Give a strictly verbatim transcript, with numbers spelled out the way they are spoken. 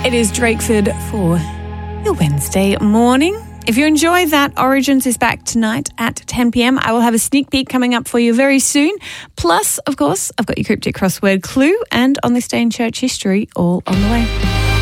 It is Drakeford for your Wednesday morning. If you enjoy that, Origins is back tonight at ten p.m. I will have a sneak peek coming up for you very soon. Plus, of course, I've got your cryptic crossword clue and On This Day in Church History all on the way.